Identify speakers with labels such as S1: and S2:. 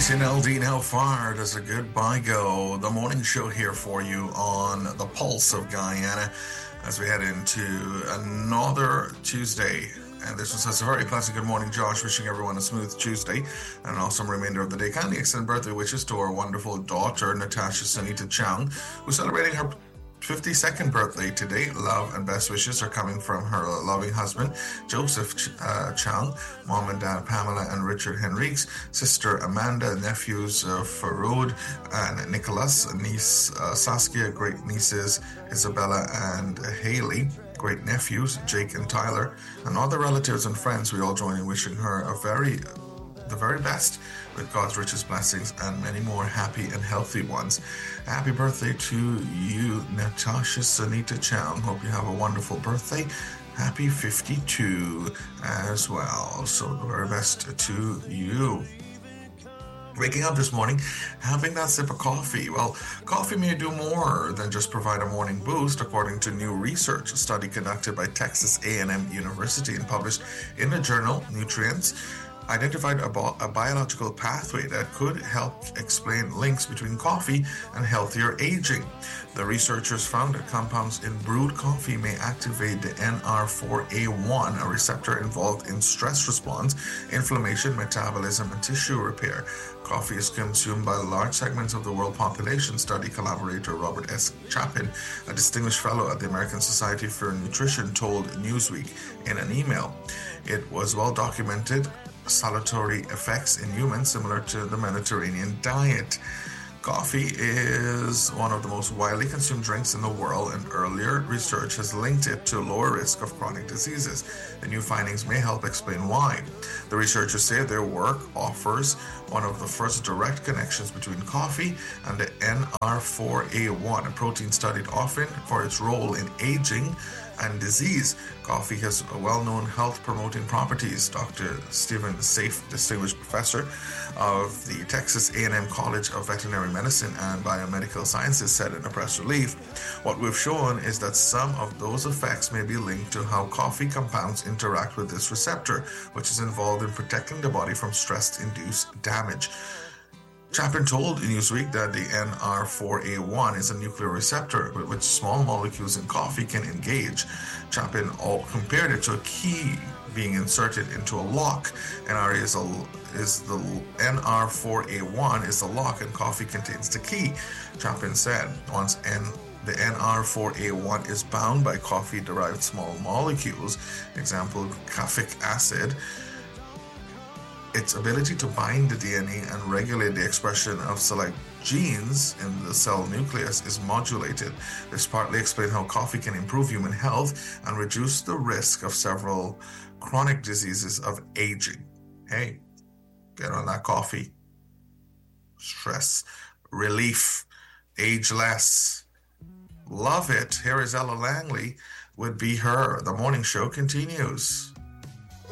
S1: Jason Aldean, how far does a goodbye go? The morning show here for you on the Pulse of Guyana as we head into another Tuesday. And this one says a very pleasant good morning, Josh. Wishing everyone a smooth Tuesday and an awesome remainder of the day. Kindly extend birthday wishes to our wonderful daughter, Natasha Sunita Chang, who's celebrating her 52nd birthday today. Love and best wishes are coming from her loving husband, Joseph Chang, mom and dad, Pamela and Richard Henriques, sister Amanda, nephews Farod and Nicholas, niece Saskia, great nieces Isabella and Haley, great nephews Jake and Tyler, and other relatives and friends. We all join in wishing her the very best, with God's richest blessings and many more happy and healthy ones. Happy birthday to you, Natasha Sunita Chang. Hope you have a wonderful birthday. Happy 52 as well. So the very best to you. Waking up this morning, having that sip of coffee. Well, coffee may do more than just provide a morning boost, according to new research. A study conducted by Texas A&M University and published in the journal Nutrients identified a biological pathway that could help explain links between coffee and healthier aging. The researchers found that compounds in brewed coffee may activate the NR4A1, a receptor involved in stress response, inflammation, metabolism, and tissue repair. Coffee is consumed by large segments of the world population, study collaborator Robert S. Chapin, a distinguished fellow at the American Society for Nutrition, told Newsweek in an email. It was well documented salutary effects in humans similar to the Mediterranean diet. Coffee is one of the most widely consumed drinks in the world, and earlier research has linked it to lower risk of chronic diseases. The new findings may help explain why. The researchers say their work offers one of the first direct connections between coffee and the NR4A1, a protein studied often for its role in aging and disease. Coffee has well-known health-promoting properties. Dr. Stephen Safe, distinguished professor of the Texas A&M College of Veterinary Medicine and Biomedical Sciences, said in a press release, "What we've shown is that some of those effects may be linked to how coffee compounds interact with this receptor, which is involved in protecting the body from stress-induced damage." Chapin told Newsweek that the NR4A1 is a nuclear receptor with which small molecules in coffee can engage. Chapin compared it to a key being inserted into a lock. The NR4A1 is the lock and coffee contains the key. Chapin said once the NR4A1 is bound by coffee-derived small molecules, example caffeic acid, its ability to bind the DNA and regulate the expression of select genes in the cell nucleus is modulated. This partly explains how coffee can improve human health and reduce the risk of several chronic diseases of aging. Hey, get on that coffee. Stress relief, age less. Love it. Here is Ella Langley with Be Her. The morning show continues.